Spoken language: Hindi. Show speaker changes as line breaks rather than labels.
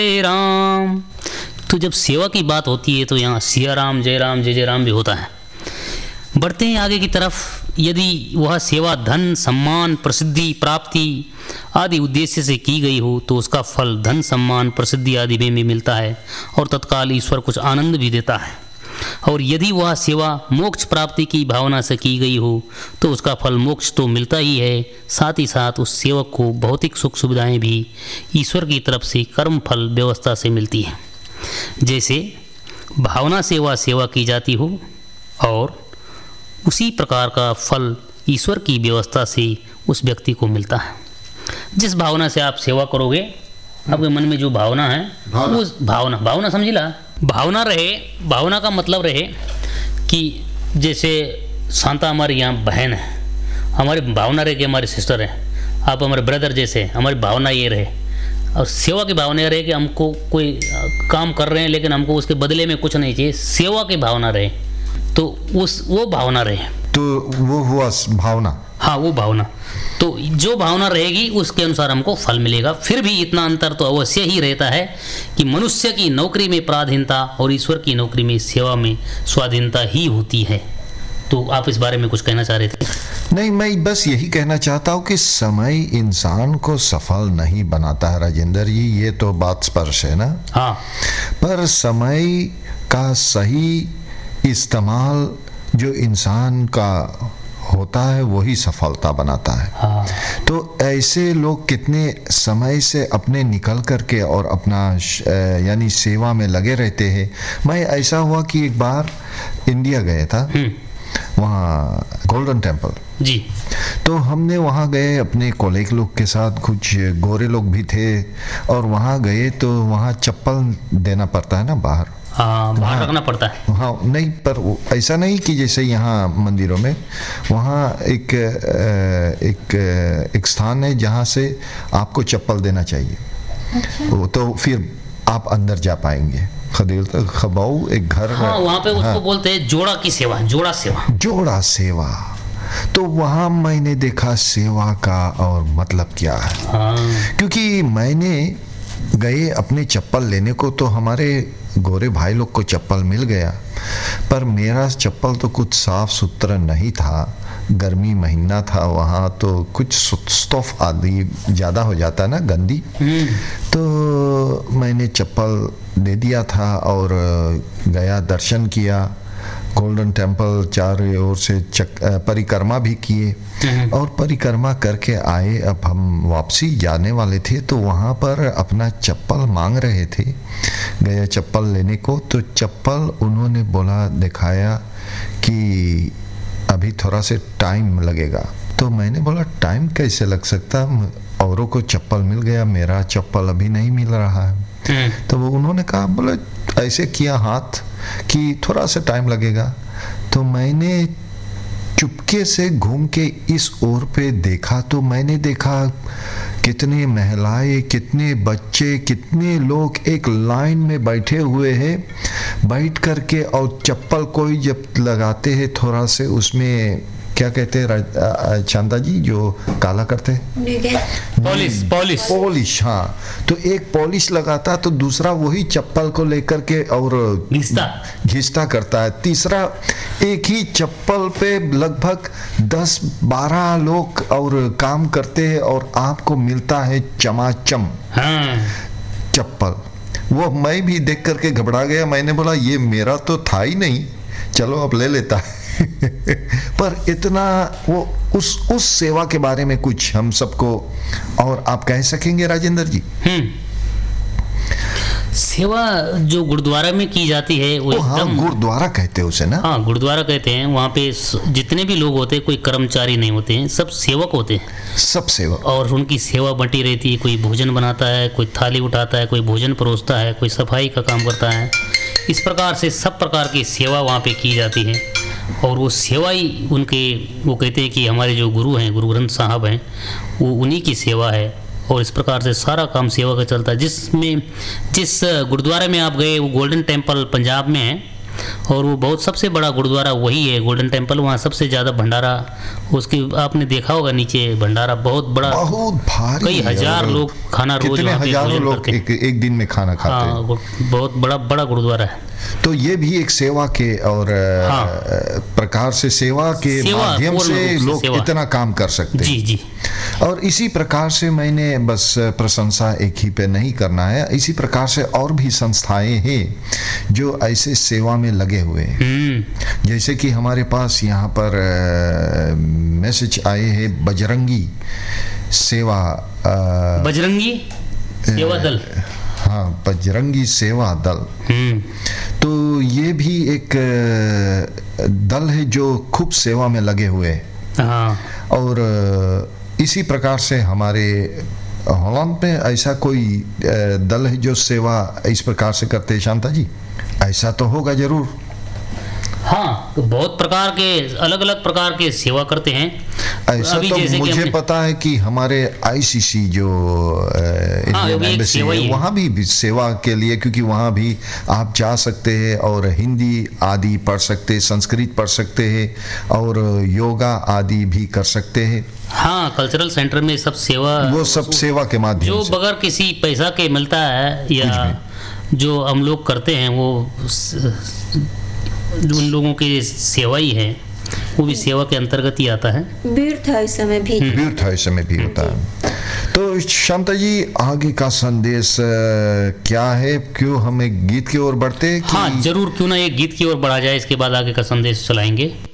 जय राम। तो जब सेवा की बात होती है तो यहाँ सिया राम, जय जय राम भी होता है। बढ़ते हैं आगे की तरफ। यदि वह सेवा धन, सम्मान, प्रसिद्धि, प्राप्ति आदि उद्देश्य से की गई हो तो उसका फल धन, सम्मान, प्रसिद्धि आदि में भी मिलता है और तत्काल ईश्वर कुछ आनंद भी देता है। और यदि वह सेवा मोक्ष प्राप्ति की भावना से की गई हो तो उसका फल मोक्ष तो मिलता ही है, साथ ही साथ उस सेवक को भौतिक सुख सुविधाएं भी ईश्वर की तरफ से कर्म फल व्यवस्था से मिलती हैं। जैसे भावना सेवा की जाती हो और उसी प्रकार का फल ईश्वर की व्यवस्था से उस व्यक्ति को मिलता है। जिस भावना से आप सेवा करोगे, आपके मन में जो भावना है उस भावना समझिला, भावना रहे। भावना का मतलब रहे कि जैसे शांता हमारी यहाँ बहन है, हमारी भावना रहे कि हमारी सिस्टर है, आप हमारे ब्रदर जैसे, हमारी भावना ये रहे। और सेवा की भावना रहे कि हमको कोई काम कर रहे हैं लेकिन हमको उसके बदले में कुछ नहीं चाहिए, सेवा की भावना रहे तो वो भावना रहे,
तो वो हुआ भावना।
हाँ, वो भावना। तो जो भावना रहेगी उसके अनुसार हमको फल मिलेगा। फिर भी इतना अंतर तो अवश्य ही रहता है कि मनुष्य की नौकरी में पराधीनता और ईश्वर की नौकरी में सेवा में स्वाधीनता ही होती है। तो आप इस बारे में कुछ कहना चाह रहे थे?
नहीं, मैं बस यही कहना चाहता हूँ कि समय इंसान को सफल नहीं बनाता है राजेंद्र जी, ये तो बात स्पर्श है ना।
हाँ,
पर समय का सही इस्तेमाल जो इंसान का होता है वही सफलता बनाता है।
हाँ।
तो ऐसे लोग कितने समय से अपने निकल करके और अपना यानी सेवा में लगे रहते हैं। मैं ऐसा हुआ कि एक बार इंडिया गया था, वहाँ गोल्डन टेम्पल
जी।
तो हमने वहाँ गए अपने कॉलेज लोग के साथ, कुछ गोरे लोग भी थे, और वहाँ गए तो वहाँ चप्पल देना पड़ता है ना बाहर।
हाँ, बाहर रखना पड़ता है।
हाँ, नहीं, पर ऐसा नहीं कि जैसे यहाँ मंदिरों में, वहाँ एक स्थान है जहाँ से आपको चप्पल देना चाहिए। अच्छा। तो फिर आप अंदर जा पाएंगे। खबाऊ एक घर।
हाँ, वहाँ पे उसको बोलते हैं जोड़ा की सेवा, जोड़ा सेवा।
तो वहाँ मैंने देखा सेवा का और मतलब क्या है।
हाँ।
क्योंकि मैंने गए अपने चप्पल लेने को, तो हमारे गोरे भाई लोग को चप्पल मिल गया, पर मेरा चप्पल तो कुछ साफ सुथरा नहीं था। गर्मी महीना था वहाँ, तो कुछ स्टफ आदि ज़्यादा हो जाता है ना, गंदी। तो मैंने चप्पल दे दिया था और गया, दर्शन किया गोल्डन टेम्पल, चारों ओर से परिक्रमा भी किए और परिक्रमा करके आए। अब हम वापसी जाने वाले थे तो वहाँ पर अपना चप्पल मांग रहे थे, गया चप्पल लेने को, तो चप्पल उन्होंने बोला, दिखाया कि अभी थोड़ा से टाइम लगेगा। तो मैंने बोला टाइम कैसे लग सकता, औरों को चप्पल मिल गया, मेरा चप्पल अभी नहीं मिल रहा है। तो वो उन्होंने कहा, बोले ऐसे किया हाथ कि थोड़ा सा टाइम लगेगा। तो मैंने चुपके से घूम के इस ओर पे देखा, तो मैंने देखा कितने महिलाएं, कितने बच्चे, कितने लोग एक लाइन में बैठे हुए हैं, बैठ करके, और चप्पल कोई जब लगाते हैं थोड़ा से उसमें क्या कहते हैं चांदा जी, जो काला करते हैं, पॉलिश। हाँ, तो एक पॉलिश लगाता तो दूसरा वही चप्पल को लेकर के और घिसता करता है, तीसरा एक ही चप्पल पे लगभग 10-12 लोग और काम करते हैं और आपको मिलता है चमाचम।
हाँ।
चप्पल। वो मैं भी देख करके घबरा गया, मैंने बोला ये मेरा तो था ही नहीं, चलो अब ले लेता है। पर इतना वो उस सेवा के बारे में कुछ हम सबको और आप कह सकेंगे राजेंद्र जी?
सेवा जो गुरुद्वारा में की जाती है वो
हाँ, गुरुद्वारा कहते हैं उसे ना।
हाँ, गुरुद्वारा कहते हैं। वहाँ पे जितने भी लोग होते हैं, कोई कर्मचारी नहीं होते हैं, सब सेवक होते हैं,
सब सेवक।
और उनकी सेवा बंटी रहती है। कोई भोजन बनाता है, कोई थाली उठाता है, कोई भोजन परोसता है, कोई सफाई का काम करता है। इस प्रकार से सब प्रकार की सेवा वहाँ पे की जाती है। और वो सेवा ही उनके, वो कहते हैं कि हमारे जो गुरु हैं, गुरु ग्रंथ साहब हैं, वो उन्हीं की सेवा है। और इस प्रकार से सारा काम सेवा का चलता है। जिस गुरुद्वारे में आप गए, वो गोल्डन टेम्पल पंजाब में है, और वो बहुत सबसे बड़ा गुरुद्वारा वही है, गोल्डन टेम्पल। वहाँ सबसे ज़्यादा भंडारा, उसके आपने देखा होगा नीचे भंडारा बहुत बड़ा,
बहुत भारी,
कई हजार लोग खाना रोज
कितने
वहाँ पे
हजारों
भोजन
लोग
करते हैं।
एक दिन में खाना खाते हैं।
हाँ, बहुत बड़ा बड़ा गुरुद्वारा है।
तो ये भी एक सेवा के और
हाँ।
प्रकार से सेवा के माध्यम
पूर्ण
से
रूप से
लोग
सेवा।
इतना काम कर सकते हैं।
जी जी।
और इसी प्रकार से मैंने बस प्रशंसा एक ही पे नहीं करना है, इसी प्रकार से और भी संस्थाएं हैं जो ऐसे सेवा में लगे हुए हैं। जैसे कि हमारे पास यहाँ पर मैसेज आए हैं बजरंगी सेवा,
बजरंगी सेवा दल।
हाँ, बजरंगी सेवा दल। तो ये भी एक दल है जो खूब सेवा में लगे हुए हैं।
हाँ।
और इसी प्रकार से हमारे हॉलैंड में ऐसा कोई दल है जो सेवा इस प्रकार से करते हैं शांता जी? ऐसा तो होगा जरूर।
हाँ, तो बहुत प्रकार के अलग अलग प्रकार के सेवा करते हैं।
ऐसा तो मुझे पता है कि हमारे आईसीसी जो इंडियन एम्बेसी है वहाँ भी सेवा के लिए, क्योंकि वहाँ भी आप जा सकते हैं और हिंदी आदि पढ़ सकते हैं, संस्कृत पढ़ सकते हैं और योगा आदि भी कर सकते हैं।
हाँ, कल्चरल सेंटर में सब सेवा,
वो सब सेवा के माध्यम
जो
से
बगैर किसी पैसा के मिलता है या जो हम लोग करते हैं, वो उन लोगों की सेवा ही है, वो भी सेवा के अंतर्गत ही आता है।
तीर्थाटन में भी होता है। तो शांता जी, आगे का संदेश क्या है? क्यों हम एक गीत की ओर बढ़ते हैं?
हाँ जरूर, क्यों ना एक गीत की ओर बढ़ा जाए, इसके बाद आगे का संदेश चलाएंगे।